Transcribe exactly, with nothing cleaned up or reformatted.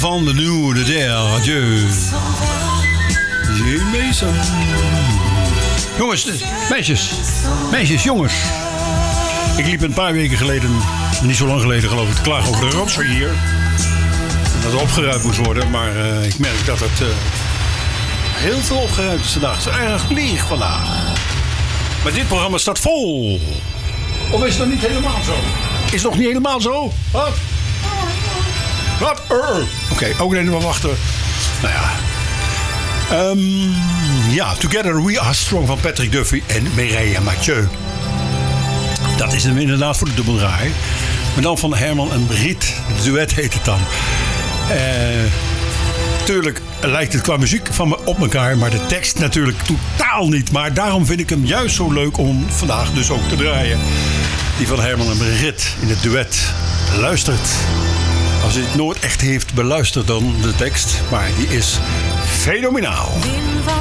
van de nieuwe de der. Adieu. Mason. Jongens, meisjes. Meisjes, jongens. Ik liep een paar weken geleden, niet zo lang geleden geloof ik, te klagen over de rotzooi hier. Dat er opgeruimd moest worden, maar uh, ik merk dat het uh, heel veel opgeruimd is vandaag. Het is erg leeg vandaag. Maar dit programma staat vol. Of is het nog niet helemaal zo? Is het nog niet helemaal zo? Wat? Wat? Uh. Oké, okay, ook even wachten. Nou ja. Um, ja, Together We Are Strong van Patrick Duffy en Mireille Mathieu. Dat is hem inderdaad voor de dubbeldraai. Maar dan van Herman en Briet. Het duet heet het dan. Uh, tuurlijk lijkt het qua muziek van me op elkaar, maar de tekst natuurlijk totaal niet. Maar daarom vind ik hem juist zo leuk om vandaag dus ook te draaien. Die van Herman en Brigitte in het duet. Luistert. Als u het nooit echt heeft beluisterd dan de tekst. Maar die is fenomenaal. Wim van